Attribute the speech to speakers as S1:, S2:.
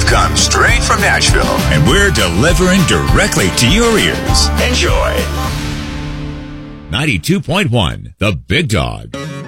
S1: truth comes straight from Nashville,
S2: and we're delivering directly to your ears.
S1: Enjoy.
S2: 92.1, The Big Dog.